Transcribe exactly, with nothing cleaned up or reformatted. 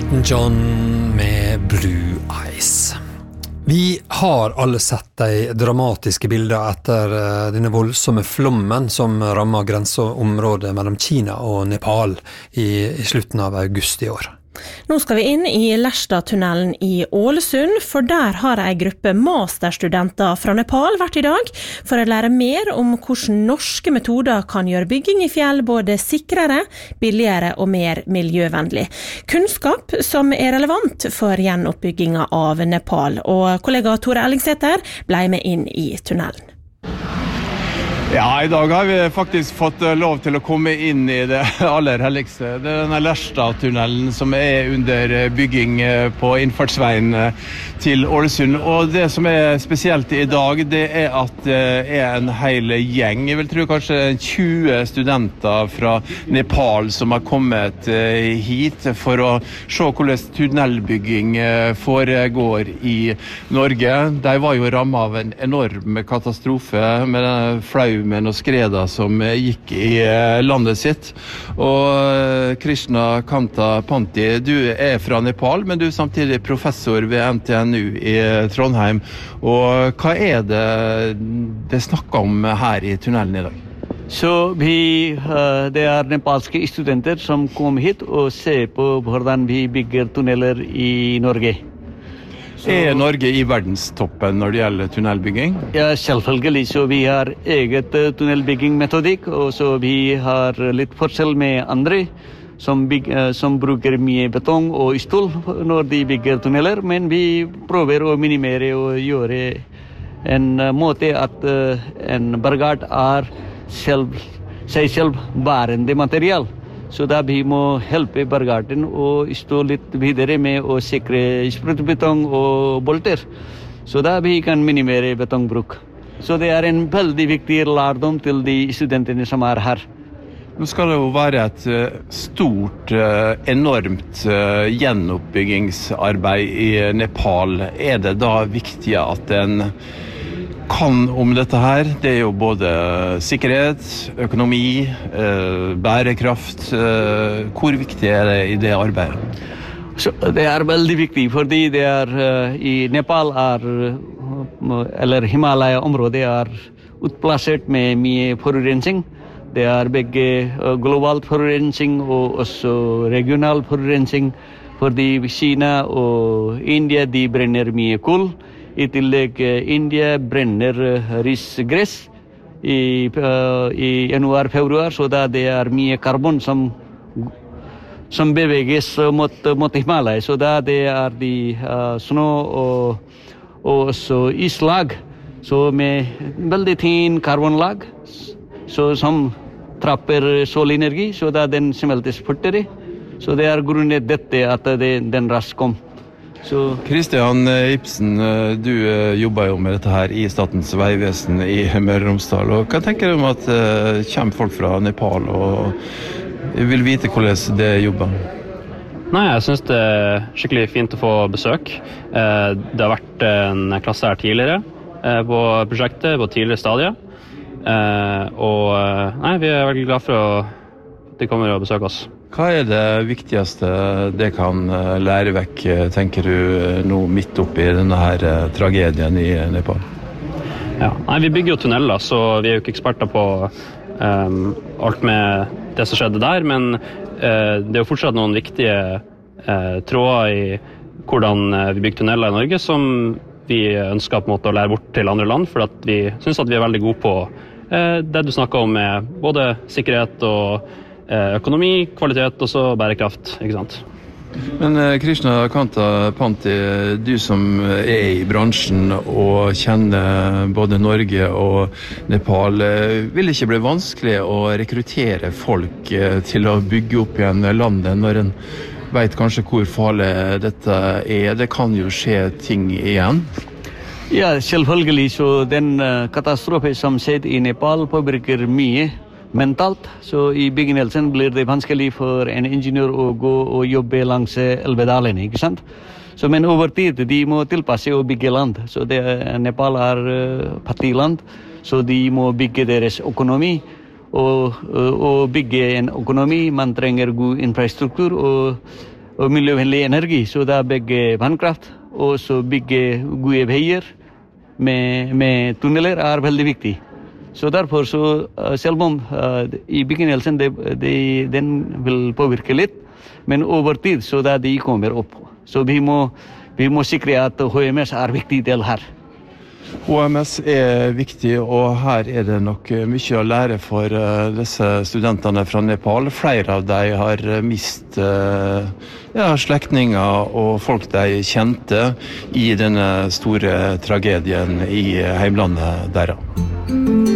Elton John med Blue Eyes. Vi har alle sett de dramatiske bilder etter denne voldsomme flommen som rammer grenseområdet mellom Kina og Nepal i, i slutten av august i år. Nå skal vi inn i Lerstatunnelen i Ålesund, for der har en gruppe masterstudenter fra Nepal vært i dag for å lære mer om hvordan norske metoder kan gjøre bygging i fjell både sikrere, billigere og mer miljøvennlig. Kunnskap som er relevant for gjenoppbyggingen av Nepal, og kollega Tore Ellingsæter ble med inn i tunnelen. Ja, i dag har vi faktisk fått lov til å komme inn i det aller helligste. Det er denne Lerstatunnelen som er under bygging på innfartsveien til Ålesund. Og det som er spesielt i dag, det er at det er en hel gjeng. Jeg vil tro kanskje tjue studenter fra Nepal som har kommet hit for å se hvordan tunnelbygging foregår i Norge. De var jo rammet av en enorm katastrofe med den flau men og skreda som gikk i landet sitt. Og Krishna Kanta Panti, du er fra Nepal, men du er samtidig professor ved N T N U i Trondheim. Og hva er det det snakker om her i tunnelen i dag? Så vi, det er nepalske studenter som kom hit og ser på hvordan vi bygger tunneler i Norge. Er Norge i verdenstoppen når det gjelder tunnelbygging? Ja, selvfølgelig. Så vi har eget tunnelbyggingmetodikk, og så vi har litt forskjell med andre som, bygg, som bruker mye betong og stål når de bygger tunneler, men vi prøver å minimere og gjøre en måte at en bergart er selv, seg selv bærende material. Så da vi må hjelpe bergarten og stå litt videre med å sikre sprutbetong og bolter. Så da vi kan minimere betongbruk. Så det er en veldig viktig lærdom til de studentene som er her. Nå skal det jo være et stort, enormt gjenoppbyggingsarbeid i Nepal. Er det da viktig at en kan om dette her? Det er jo både sikkerhet, økonomi, eh, bærekraft. Eh, hvor viktig er det i det arbeidet? Så det er veldig viktig, fordi det er uh, i Nepal er, eller Himalaya-området er utplassert med mye forurensning. Det er begge uh, global forurensning og også regional forurensning, fordi Kina og India de brenner mye kull. I tillegg India brenner risgress i, uh, i januar-februar, så da det er mye karbon som, som beveges mot, mot Himalaya. Så da det er de uh, snø og, og også islag, så med veldig tynn karbonlag, så som trapper solenergi, så da den smeltes fortere. Så det er grunnet dette at det, den raskt kom. Kristian Ibsen, du jobber jo med dette her i Statens vegvesen i Møre og Romsdal. Og hva tenker du om at det kommer folk fra Nepal og vil vite hvordan det jobber? Nei, jeg synes det er skikkelig fint å få besøk. Det har vært en klasse her tidligere på prosjektet, på tidligere stadier. Og nei, vi er veldig glad for at de kommer og besøker oss. Hva er det viktigste det kan lære vekk, tenker du, nå midt oppi denne her tragedien i Nepal? Ja, nei, vi bygger jo tunneler, så vi er jo ikke eksperter på um, alt med det som skjedde der, men uh, det er jo fortsatt noen viktige uh, tråder i hvordan uh, vi bygger tunneler i Norge, som vi ønsker på en måte å lære bort til andre land, for at vi synes at vi er veldig gode på uh, det du snakker om med både sikkerhet og økonomi, kvalitet og så bærekraft, ikke sant? Men Krishna Kanta Panti, du som er i bransjen og kjenner både Norge og Nepal, vil det ikke bli vanskelig å rekruttere folk til å bygge opp igjen landet når en vet kanskje hvor farlig dette er? Det kan jo skje ting igjen. Ja, selvfølgelig, så den katastrofe som skjedde i Nepal påvirker mye mentalt, så i begynnelsen blir det vanskelig for en ingeniør å gå og jobbe langs Elvedalen, ikke sant? Så, men over tid, de må tilpasse og bygge land. Så det, Nepal er uh, fattig land, så de må bygge deres økonomi. Og, og bygge en økonomi, man trenger god infrastruktur, og og miljøvennlig energi, så det er begge vannkraft, og så bygge gode veier med, med tunneler er veldig viktig. Så derfor, så, selv om uh, i begynnelsen det, det, den vil påvirke litt, men over tid så da de kommer opp. Så vi må, vi må sikre at H M S er viktig del her. H M S er viktig, og her er det nok mye å lære for uh, disse studentene fra Nepal. Flere av dem har mist uh, ja, slektninger og folk de kjente i denne store tragedien i heimlandet deres.